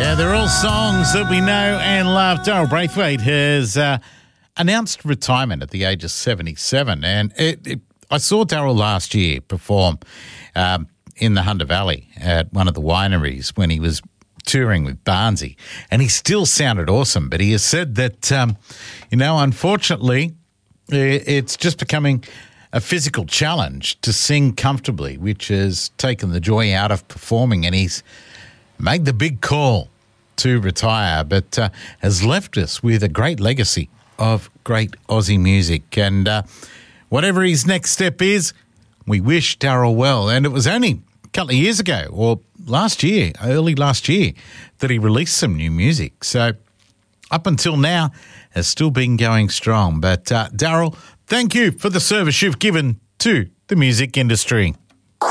Yeah, they're all songs that we know and love. Daryl Braithwaite has announced retirement at the age of 77. And I saw Daryl last year perform in the Hunter Valley at one of the wineries when he was touring with Barnsey. And he still sounded awesome. But he has said that, unfortunately, it's just becoming a physical challenge to sing comfortably, which has taken the joy out of performing. And he's made the big call to retire, but has left us with a great legacy of great Aussie music. And whatever his next step is, we wish Daryl well. And it was only a couple of years ago, or early last year, that he released some new music. So up until now, has still been going strong. But Daryl, thank you for the service you've given to the music industry. On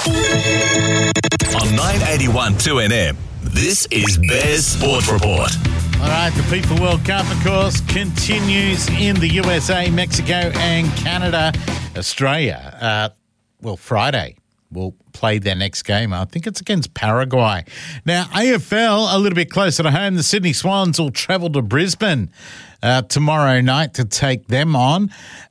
981 2NM, this is Bears Sport Report. All right, the FIFA World Cup, of course, continues in the USA, Mexico and Canada. Australia, Friday, will play their next game. I think it's against Paraguay. Now, AFL, a little bit closer to home, the Sydney Swans will travel to Brisbane tomorrow night to take them on.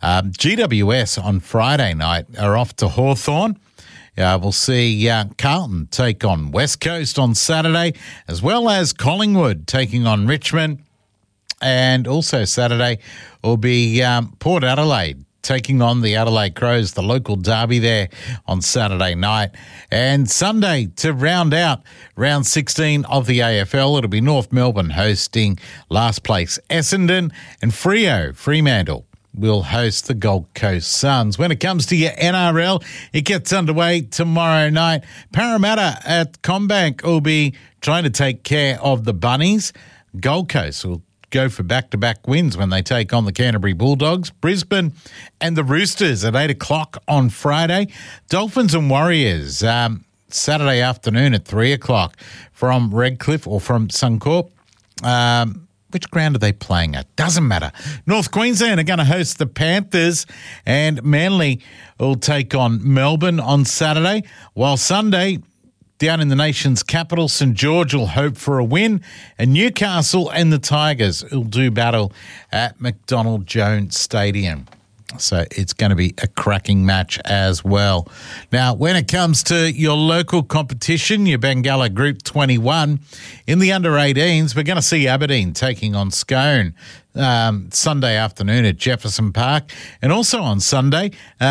GWS on Friday night are off to Hawthorn. We'll see Carlton take on West Coast on Saturday, as well as Collingwood taking on Richmond. And also Saturday will be Port Adelaide taking on the Adelaide Crows, the local derby there on Saturday night. And Sunday, to round out round 16 of the AFL, it'll be North Melbourne hosting last place Essendon, and Fremantle will host the Gold Coast Suns. When it comes to your NRL, it gets underway tomorrow night. Parramatta at CommBank will be trying to take care of the Bunnies. Gold Coast will go for back-to-back wins when they take on the Canterbury Bulldogs. Brisbane and the Roosters at 8 o'clock on Friday. Dolphins and Warriors Saturday afternoon at 3 o'clock from Redcliffe or from Suncorp. Which ground are they playing at? Doesn't matter. North Queensland are going to host the Panthers, and Manly will take on Melbourne on Saturday, while Sunday, down in the nation's capital, St George will hope for a win, and Newcastle and the Tigers will do battle at McDonald Jones Stadium. So it's going to be a cracking match as well. Now, when it comes to your local competition, your Bengala Group 21, in the under-18s, we're going to see Aberdeen taking on Scone Sunday afternoon at Jefferson Park. And also on Sunday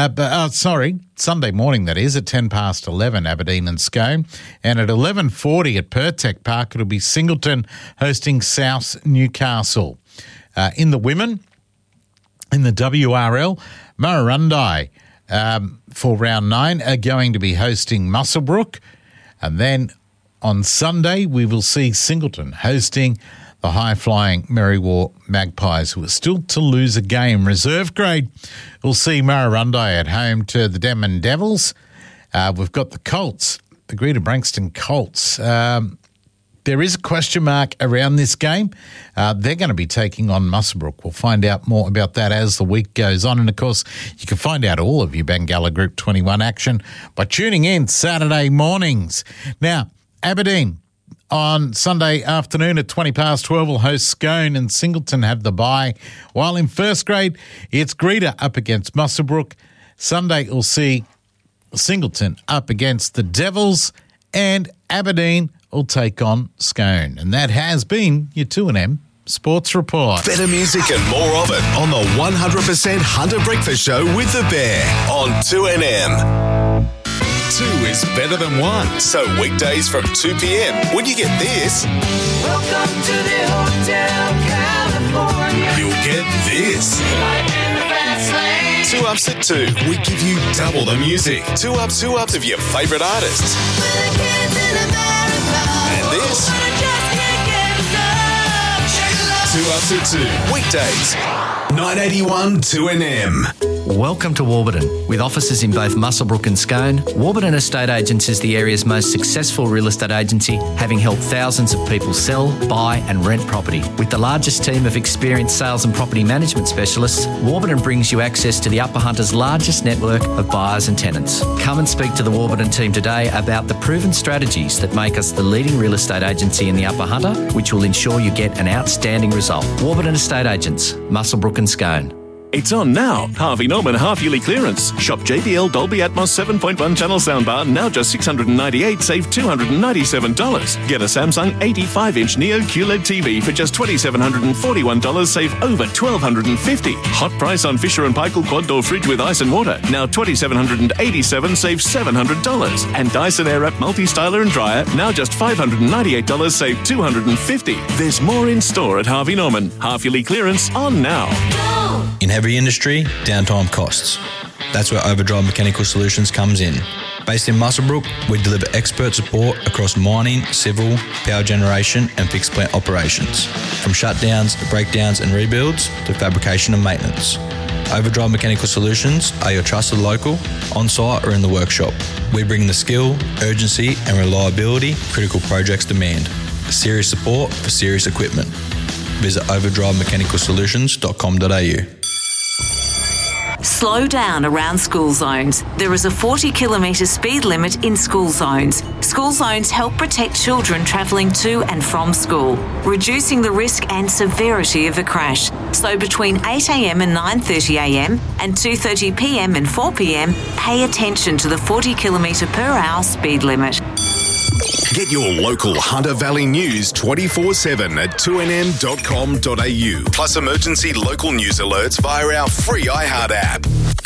morning, that is, at 11:10, Aberdeen and Scone. And at 11:40 at Pertec Park, it'll be Singleton hosting South Newcastle. In the women, in the WRL, Murrurundi for round 9 are going to be hosting Muswellbrook. And then on Sunday, we will see Singleton hosting the high-flying Merriwa Magpies, who are still to lose a game. Reserve grade, we'll see Murrurundi at home to the Denman Devils. We've got the Colts, the Greater Branxton Colts. There is a question mark around this game. They're going to be taking on Muswellbrook. We'll find out more about that as the week goes on. And, of course, you can find out all of your Bengala Group 21 action by tuning in Saturday mornings. Now, Aberdeen on Sunday afternoon at 12:20 will host Scone, and Singleton have the bye. While in first grade, it's Greta up against Muswellbrook. Sunday will see Singleton up against the Devils, and Aberdeen will take on Scone. And that has been your 2NM Sports Report. Better music and more of it on the 100% Hunter Breakfast Show with the Bear on 2NM. 2 is better than 1. So weekdays from 2 p.m. when you get this. Welcome to the Hotel California. You'll get this. Life in the fast lane. 2 Ups at 2. We give you double the music. 2 ups of your favourite artists. And this. 2 Ups at 2. Weekdays. 981 2NM. Welcome to Warburton. With offices in both Muswellbrook and Scone, Warburton Estate Agents is the area's most successful real estate agency, having helped thousands of people sell, buy and rent property. With the largest team of experienced sales and property management specialists, Warburton brings you access to the Upper Hunter's largest network of buyers and tenants. Come and speak to the Warburton team today about the proven strategies that make us the leading real estate agency in the Upper Hunter, which will ensure you get an outstanding result. Warburton Estate Agents, Muswellbrook and Scone. It's on now. Harvey Norman half-yearly clearance. Shop JBL Dolby Atmos 7.1 channel soundbar, now just $698, save $297. Get a Samsung 85-inch Neo QLED TV for just $2,741, save over $1,250. Hot price on Fisher & Paykel quad door fridge with ice and water, now $2,787, save $700. And Dyson Airwrap multi-styler and dryer, now just $598, save $250. There's more in store at Harvey Norman. Half-yearly clearance on now. In heavy industry, downtime costs. That's where Overdrive Mechanical Solutions comes in. Based in Muswellbrook, we deliver expert support across mining, civil, power generation and fixed plant operations. From shutdowns, breakdowns and rebuilds to fabrication and maintenance. Overdrive Mechanical Solutions are your trusted local, on-site or in the workshop. We bring the skill, urgency and reliability critical projects demand. Serious support for serious equipment. Visit overdrivemechanicalsolutions.com.au. Slow down around school zones. There is a 40-kilometre speed limit in school zones. School zones help protect children travelling to and from school, reducing the risk and severity of a crash. So between 8am and 9:30am and 2:30pm and 4pm, pay attention to the 40-kilometre per hour speed limit. Get your local Hunter Valley news 24/7 at 2nm.com.au. Plus emergency local news alerts via our free iHeart app.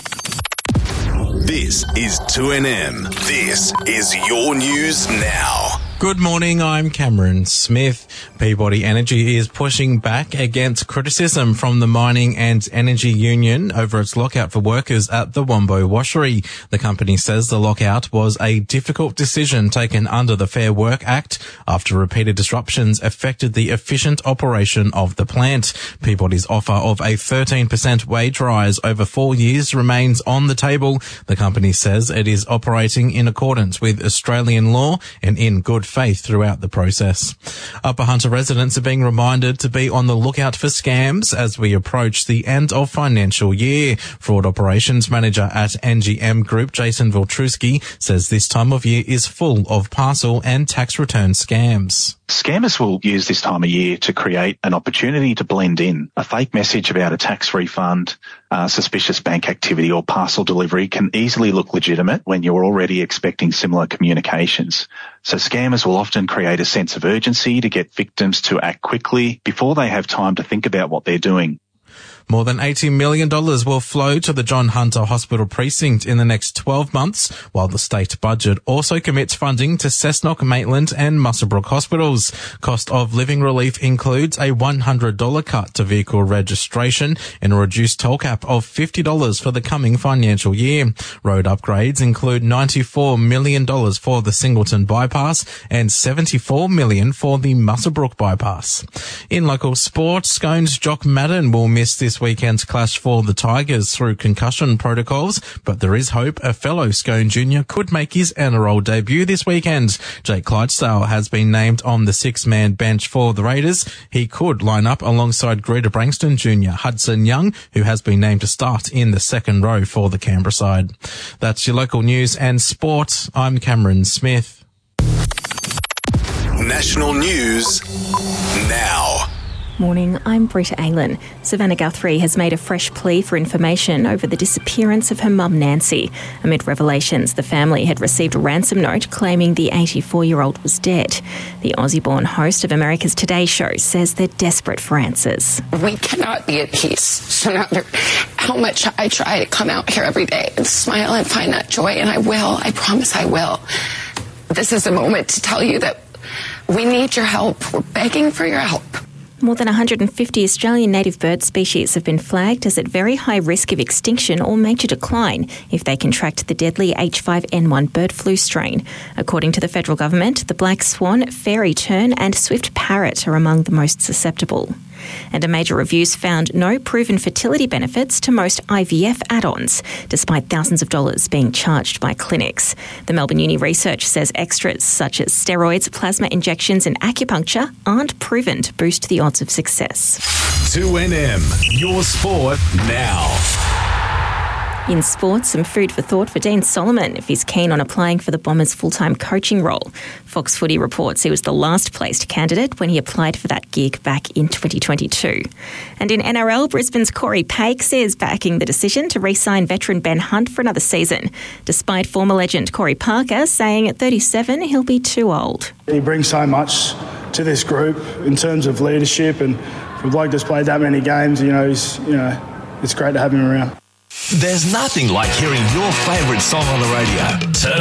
This is 2NM. This is your news now. Good morning, I'm Cameron Smith. Peabody Energy is pushing back against criticism from the Mining and Energy Union over its lockout for workers at the Wombo Washery. The company says the lockout was a difficult decision taken under the Fair Work Act after repeated disruptions affected the efficient operation of the plant. Peabody's offer of a 13% wage rise over 4 years remains on the table. The company says it is operating in accordance with Australian law and in good faith throughout the process. Upper Hunter residents are being reminded to be on the lookout for scams as we approach the end of financial year. Fraud Operations Manager at NGM Group, Jason Viltruski, says this time of year is full of parcel and tax return scams. Scammers will use this time of year to create an opportunity to blend in. A fake message about a tax refund, suspicious bank activity or parcel delivery can easily look legitimate when you're already expecting similar communications. So scammers will often create a sense of urgency to get victims to act quickly before they have time to think about what they're doing. More than $80 million will flow to the John Hunter Hospital precinct in the next 12 months, while the state budget also commits funding to Cessnock, Maitland and Muswellbrook hospitals. Cost of living relief includes a $100 cut to vehicle registration and a reduced toll cap of $50 for the coming financial year. Road upgrades include $94 million for the Singleton bypass and $74 million for the Muswellbrook bypass. In local sport, Scone's Jock Madden will miss this weekend's clash for the Tigers through concussion protocols, but there is hope a fellow Scone junior could make his NRL debut this weekend. Jake Clydesdale has been named on the six-man bench for the Raiders. He could line up alongside Greta Brankston junior Hudson Young, who has been named to start in the second row for the Canberra side. That's your local news and sport. I'm Cameron Smith. National news now. Morning, I'm Britta Aylan. Savannah Guthrie has made a fresh plea for information over the disappearance of her mum Nancy. Amid revelations, the family had received a ransom note claiming the 84-year-old was dead. The Aussie-born host of America's Today Show says they're desperate for answers. We cannot be at peace, no matter how much I try to come out here every day and smile and find that joy, and I will. I promise I will. This is a moment to tell you that we need your help. We're begging for your help. More than 150 Australian native bird species have been flagged as at very high risk of extinction or major decline if they contract the deadly H5N1 bird flu strain. According to the federal government, the black swan, fairy tern and swift parrot are among the most susceptible. And a major reviews found no proven fertility benefits to most IVF add-ons, despite thousands of dollars being charged by clinics. The Melbourne Uni research says extras such as steroids, plasma injections and acupuncture aren't proven to boost the odds of success. 2NM, your sport now. In sports, some food for thought for Dean Solomon if he's keen on applying for the Bombers' full-time coaching role. Fox Footy reports he was the last-placed candidate when he applied for that gig back in 2022. And in NRL, Brisbane's Corey Pakes is backing the decision to re-sign veteran Ben Hunt for another season, despite former legend Corey Parker saying at 37 he'll be too old. He brings so much to this group in terms of leadership, and for a bloke that's played that many games, it's great to have him around. There's nothing like hearing your favourite song on the radio.